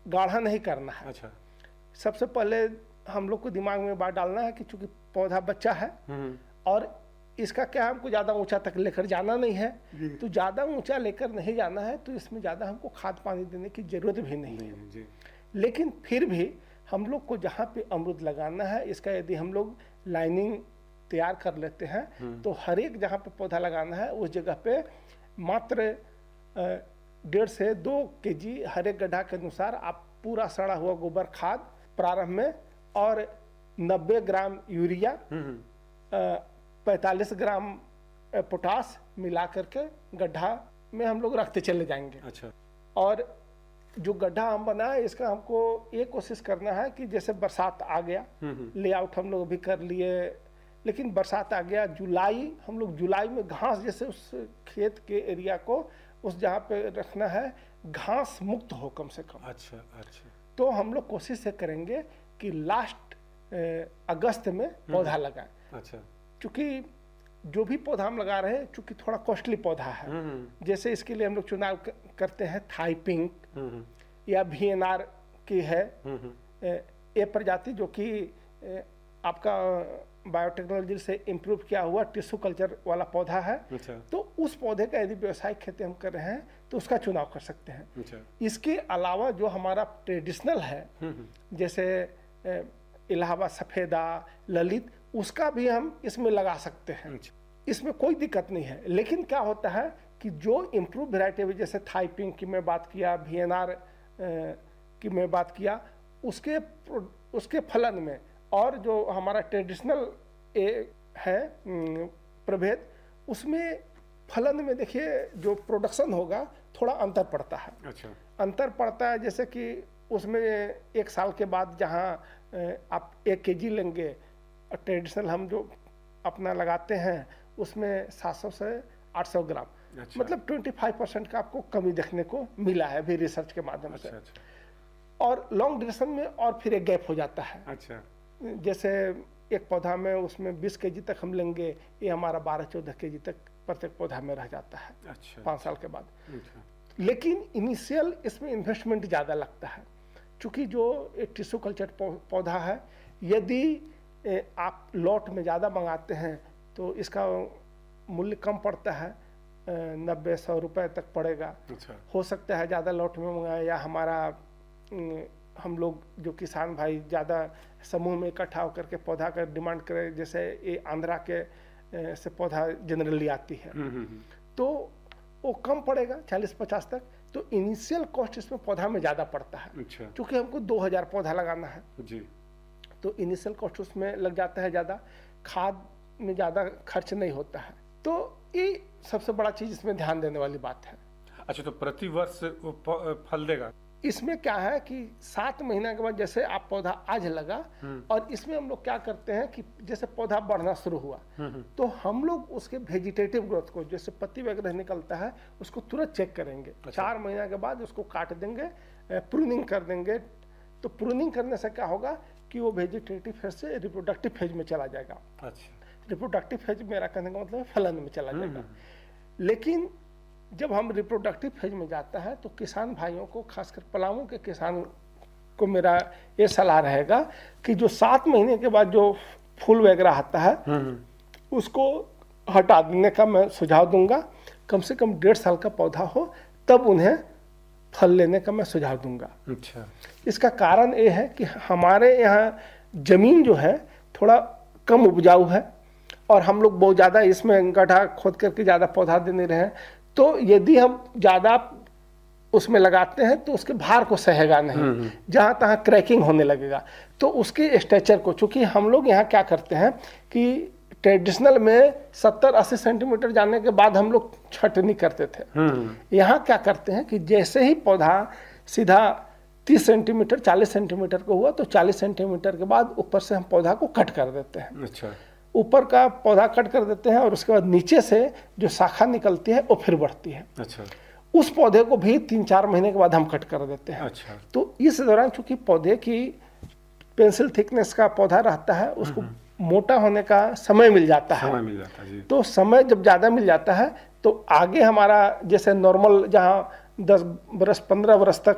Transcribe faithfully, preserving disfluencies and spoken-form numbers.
गाढ़ा नहीं करना है। अच्छा। सबसे पहले हम लोग को दिमाग में बात डालना है कि चूंकि पौधा बच्चा है और इसका क्या हमको ज़्यादा ऊंचा तक लेकर जाना नहीं है, तो ज़्यादा ऊंचा लेकर नहीं जाना है तो इसमें ज़्यादा हमको खाद पानी देने की ज़रूरत भी नहीं है जी। लेकिन फिर भी हम लोग को जहाँ पे अमरूद लगाना है, इसका यदि हम लोग लाइनिंग तैयार कर लेते हैं तो हर एक जहाँ पे पौधा लगाना है उस जगह पे मात्र डेढ़ से दो के जी हर एक गड्ढा के अनुसार आप पूरा सड़ा हुआ गोबर खाद प्रारंभ में और नब्बे ग्राम यूरिया, पैंतालीस ग्राम पोटास मिला करके गड्ढा में हम लोग रखते चले जाएंगे। अच्छा। और जो गड्ढा हम बनाए इसका हमको ये कोशिश करना है कि जैसे बरसात आ गया, लेआउट हम लोग भी कर लिए, लेकिन बरसात आ गया जुलाई, हम लोग जुलाई में घास जैसे उस खेत के एरिया को उस जहाँ पे रखना है घास मुक्त हो कम से कम। अच्छा अच्छा। तो हम लोग कोशिश से करेंगे कि लास्ट अगस्त में पौधा लगाएं। अच्छा। चूँकि जो भी पौधा हम लगा रहे हैं चूँकि थोड़ा कॉस्टली पौधा है, जैसे इसके लिए हम लोग चुनाव करते हैं थाई पिंक या वी एन आर की है ये प्रजाति, जो कि आपका बायोटेक्नोलॉजी से इम्प्रूव किया हुआ टिश्यू कल्चर वाला पौधा है। अच्छा। तो उस पौधे का यदि व्यवसायिक खेती हम कर रहे हैं तो उसका चुनाव कर सकते हैं। अच्छा। इसके अलावा जो हमारा ट्रेडिशनल है जैसे इलाहाबाद सफ़ेदा, ललित, उसका भी हम इसमें लगा सकते हैं। अच्छा। इसमें कोई दिक्कत नहीं है। लेकिन क्या होता है कि जो इम्प्रूव वेराइटी है जैसे थाई पिंक की मैं बात किया, वी एन आर की मैं बात किया, उसके उसके फलन में और जो हमारा ट्रेडिशनल है प्रभेद उसमें फलन में देखिए जो प्रोडक्शन होगा थोड़ा अंतर पड़ता है। अच्छा। अंतर पड़ता है जैसे कि उसमें एक साल के बाद जहाँ आप एक केजी लेंगे, ट्रेडिशनल हम जो अपना लगाते हैं उसमें सात सौ से आठ सौ ग्राम। अच्छा। मतलब पच्चीस परसेंट का आपको कमी देखने को मिला है अभी रिसर्च के माध्यम अच्छा, से। अच्छा। और लॉन्ग ड्यूरेशन में और फिर एक गैप हो जाता है। अच्छा। जैसे एक पौधा में उसमें बीस केजी तक हम लेंगे, ये हमारा बारह चौदह केजी तक प्रत्येक पौधा में रह जाता है। अच्छा। पाँच साल के बाद। अच्छा। लेकिन इनिशियल इसमें इन्वेस्टमेंट ज़्यादा लगता है क्योंकि जो टिश्यू कल्चर पौधा है यदि आप लॉट में ज़्यादा मंगाते हैं तो इसका मूल्य कम पड़ता है, नब्बे सौ रुपये तक पड़ेगा। अच्छा। हो सकता है ज़्यादा लॉट में मंगाए या हमारा हम लोग जो किसान भाई ज़्यादा समूह में इकट्ठा होकर के पौधा का डिमांड करें, जैसे ये आंध्रा के से पौधा जनरली आती है तो वो कम पड़ेगा चालीस पचास तक। तो इनिशियल कॉस्ट इसमें पौधा में ज़्यादा पड़ता है। अच्छा। क्योंकि हमको दो हज़ार पौधा लगाना है जी, तो इनिशियल कॉस्ट उसमें लग जाता है ज़्यादा, खाद में ज़्यादा खर्च नहीं होता है। तो ये सबसे बड़ा चीज़ इसमें ध्यान देने वाली बात है। अच्छा, तो प्रति वर्ष वो फल देगा? इसमें क्या है कि सात महीना के बाद जैसे आप पौधा आज लगा और इसमें हम लोग क्या करते हैं कि जैसे पौधा बढ़ना शुरू हुआ तो हम लोग उसके वेजिटेटिव ग्रोथ को, जैसे पत्ती वगैरह निकलता है, उसको तुरंत चेक करेंगे। अच्छा। चार महीना के बाद उसको काट देंगे, प्रूनिंग कर देंगे। तो प्रूनिंग करने से क्या होगा कि वो वेजिटेटिव फेज से रिप्रोडक्टिव फेज में चला जाएगा। अच्छा। रिप्रोडक्टिव फेज मेरा कहने का मतलब फलन में चला जाएगा। लेकिन जब हम रिप्रोडक्टिव फेज में जाता है तो किसान भाइयों को, खासकर पलामू के किसान को मेरा ये सलाह रहेगा कि जो सात महीने के बाद जो फूल वगैरह आता है उसको हटा देने का मैं सुझाव दूंगा। कम से कम डेढ़ साल का पौधा हो तब उन्हें फल लेने का मैं सुझाव दूंगा। अच्छा। इसका कारण ये है कि हमारे यहाँ जमीन जो है थोड़ा कम उपजाऊ है और हम लोग बहुत ज़्यादा इसमें गड्ढा खोद करके ज़्यादा पौधा दे नहीं रहे हैं। तो यदि हम ज़्यादा उसमें लगाते हैं तो उसके भार को सहेगा नहीं, जहाँ तहाँ क्रैकिंग होने लगेगा। तो उसके स्ट्रेचर को, चूँकि हम लोग यहाँ क्या करते हैं कि ट्रेडिशनल में सत्तर अस्सी सेंटीमीटर जाने के बाद हम लोग छटनी करते थे। यहाँ क्या करते हैं कि जैसे ही पौधा सीधा तीस सेंटीमीटर चालीस सेंटीमीटर को हुआ तो चालीस सेंटीमीटर के बाद ऊपर से हम पौधा को कट कर देते हैं। अच्छा। ऊपर का पौधा कट कर देते हैं और उसके बाद नीचे से जो शाखा निकलती है वो फिर बढ़ती है। अच्छा। उस पौधे को भी तीन चार महीने के बाद हम कट कर देते हैं। अच्छा। तो इस दौरान चूंकि पौधे की पेंसिल थिकनेस का पौधा रहता है, उसको मोटा होने का समय मिल जाता है। समय मिल जाता है जी। तो समय जब ज़्यादा मिल जाता है तो आगे हमारा जैसे नॉर्मल जहाँ दस बरस पंद्रह बरस तक